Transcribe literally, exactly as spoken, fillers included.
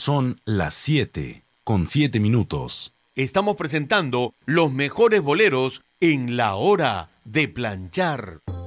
Son las siete con siete minutos. Estamos presentando los mejores boleros en la hora de planchar.